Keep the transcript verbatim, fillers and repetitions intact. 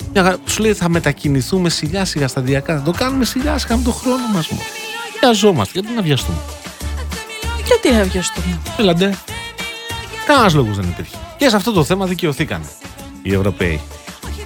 Σου λέει θα μετακινηθούμε σιγά σιγά σταδιακά. Θα το κάνουμε σιγά σιγά με τον χρόνο μας. Βιαζόμαστε. Γιατί να βιαστούμε? Γιατί να βιαστούμε? Έλαντε. Κανένας λόγος δεν υπήρχε. Και σε αυτό το θέμα δικαιωθήκαν οι Ευρωπαίοι.